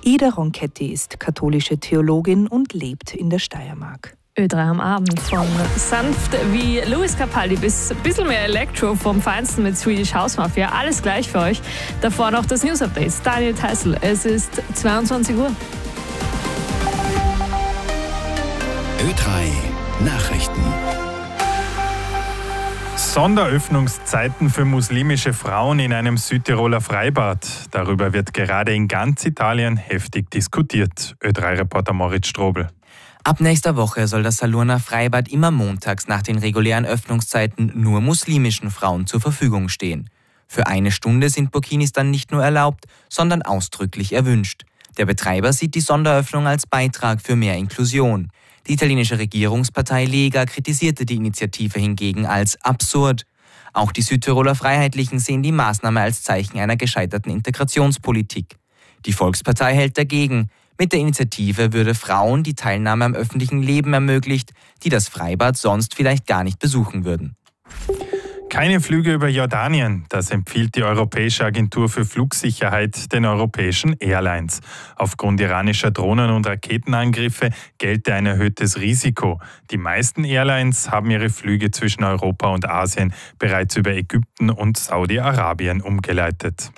Ida Ronchetti ist katholische Theologin und lebt in der Steiermark. Ö3 am Abend, von sanft wie Lewis Capaldi bis ein bisschen mehr Elektro, vom Feinsten mit Swedish House Mafia. Alles gleich für euch. Davor noch das News Update. Daniel Theißl, es ist 22 Uhr. Ö3 Nachrichten. Sonderöffnungszeiten für muslimische Frauen in einem Südtiroler Freibad. Darüber wird gerade in ganz Italien heftig diskutiert. Ö3-Reporter Moritz Strobel. Ab nächster Woche soll das Salurner Freibad immer montags nach den regulären Öffnungszeiten nur muslimischen Frauen zur Verfügung stehen. Für 1 Stunde sind Burkinis dann nicht nur erlaubt, sondern ausdrücklich erwünscht. Der Betreiber sieht die Sonderöffnung als Beitrag für mehr Inklusion. Die italienische Regierungspartei Lega kritisierte die Initiative hingegen als absurd. Auch die Südtiroler Freiheitlichen sehen die Maßnahme als Zeichen einer gescheiterten Integrationspolitik. Die Volkspartei hält dagegen. Mit der Initiative würde Frauen die Teilnahme am öffentlichen Leben ermöglicht, die das Freibad sonst vielleicht gar nicht besuchen würden. Keine Flüge über Jordanien, das empfiehlt die Europäische Agentur für Flugsicherheit den europäischen Airlines. Aufgrund iranischer Drohnen- und Raketenangriffe gelte ein erhöhtes Risiko. Die meisten Airlines haben ihre Flüge zwischen Europa und Asien bereits über Ägypten und Saudi-Arabien umgeleitet.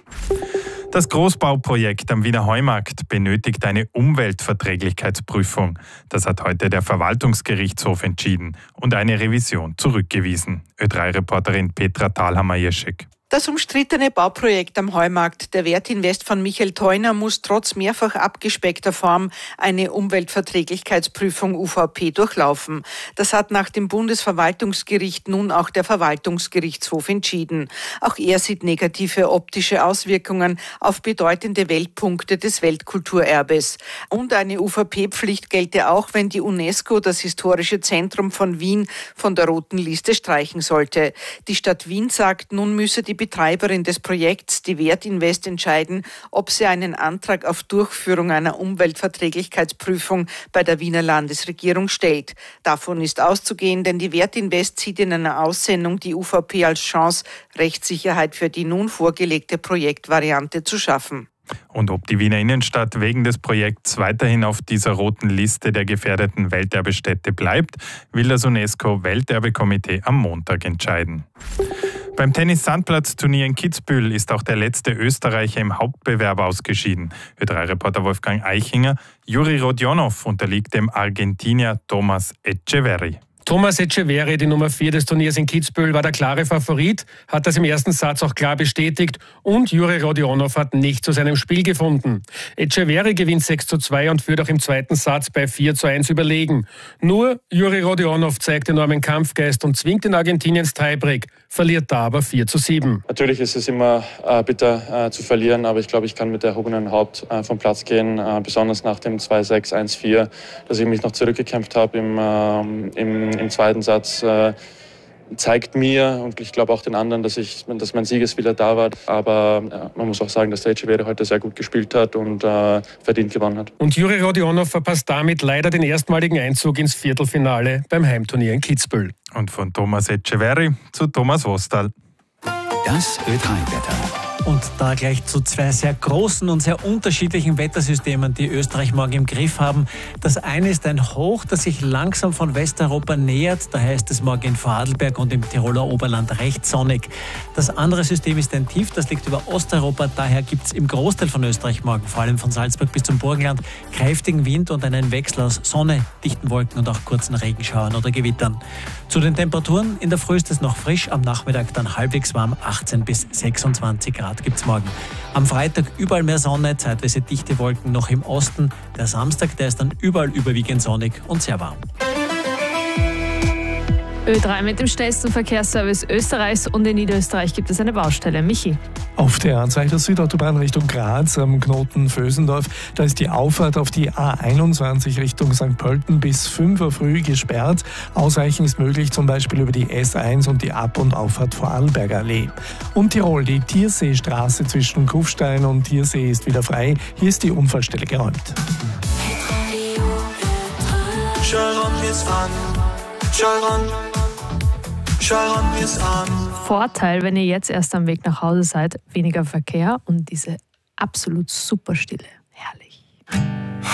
Das Großbauprojekt am Wiener Heumarkt benötigt eine Umweltverträglichkeitsprüfung. Das hat heute der Verwaltungsgerichtshof entschieden und eine Revision zurückgewiesen. Ö3-Reporterin Petra Thalhammer-Jeschek. Das umstrittene Bauprojekt am Heumarkt, der Wertinvest von Michael Theuner, muss trotz mehrfach abgespeckter Form eine Umweltverträglichkeitsprüfung UVP durchlaufen. Das hat nach dem Bundesverwaltungsgericht nun auch der Verwaltungsgerichtshof entschieden. Auch er sieht negative optische Auswirkungen auf bedeutende Weltpunkte des Weltkulturerbes. Und eine UVP-Pflicht gelte auch, wenn die UNESCO das historische Zentrum von Wien von der roten Liste streichen sollte. Die Stadt Wien sagt, nun müsse die Betreiberin des Projekts, die Wertinvest, entscheiden, ob sie einen Antrag auf Durchführung einer Umweltverträglichkeitsprüfung bei der Wiener Landesregierung stellt. Davon ist auszugehen, denn die Wertinvest sieht in einer Aussendung die UVP als Chance, Rechtssicherheit für die nun vorgelegte Projektvariante zu schaffen. Und ob die Wiener Innenstadt wegen des Projekts weiterhin auf dieser roten Liste der gefährdeten Welterbestätte bleibt, will das UNESCO-Welterbekomitee am Montag entscheiden. Beim Tennis-Sandplatz-Turnier in Kitzbühel ist auch der letzte Österreicher im Hauptbewerb ausgeschieden. Ö3-Reporter Wolfgang Eichinger, Juri Rodionov unterliegt dem Argentinier Thomas Etcheverry. Thomas Etcheverry, die Nummer 4 des Turniers in Kitzbühel, war der klare Favorit, hat das im ersten Satz auch klar bestätigt und Juri Rodionov hat nicht zu seinem Spiel gefunden. Etcheverry gewinnt 6:2 und führt auch im zweiten Satz bei 4:1 überlegen. Nur Juri Rodionov zeigt enormen Kampfgeist und zwingt den Argentinier ins Tiebreak, verliert da aber 4:7. Natürlich ist es immer bitter zu verlieren, aber ich glaube, ich kann mit erhobenem Haupt vom Platz gehen, besonders nach dem 2:6, 1:4, dass ich mich noch zurückgekämpft habe im zweiten Satz, zeigt mir und ich glaube auch den anderen, dass mein Siegeswille da war. Aber man muss auch sagen, dass der Etcheverry heute sehr gut gespielt hat und verdient gewonnen hat. Und Juri Rodionov verpasst damit leider den erstmaligen Einzug ins Viertelfinale beim Heimturnier in Kitzbühel. Und von Thomas Etcheverry zu Thomas Wostal. Das Ö3-Wetter. Und da gleich zu 2 sehr großen und sehr unterschiedlichen Wettersystemen, die Österreich morgen im Griff haben. Das eine ist ein Hoch, das sich langsam von Westeuropa nähert. Da heißt es morgen in Vorarlberg und im Tiroler Oberland recht sonnig. Das andere System ist ein Tief, das liegt über Osteuropa. Daher gibt es im Großteil von Österreich morgen, vor allem von Salzburg bis zum Burgenland, kräftigen Wind und einen Wechsel aus Sonne, dichten Wolken und auch kurzen Regenschauern oder Gewittern. Zu den Temperaturen: in der Früh ist es noch frisch, am Nachmittag dann halbwegs warm, 18 bis 26 Grad gibt es morgen. Am Freitag überall mehr Sonne, zeitweise dichte Wolken noch im Osten. Der Samstag, der ist dann überall überwiegend sonnig und sehr warm. Ö3 mit dem schnellsten Verkehrsservice Österreichs und in Niederösterreich gibt es eine Baustelle. Michi. Auf der A2 Südautobahn Richtung Graz am Knoten Vösendorf, da ist die Auffahrt auf die A21 Richtung St. Pölten bis 5 Uhr früh gesperrt. Ausweichen ist möglich zum Beispiel über die S1 und die Ab- und Auffahrt Vorarlberger Allee. Und Tirol, die Tierseestraße zwischen Kufstein und Tiersee ist wieder frei. Hier ist die Unfallstelle geräumt. Vorteil, wenn ihr jetzt erst am Weg nach Hause seid, weniger Verkehr und diese absolut super Stille.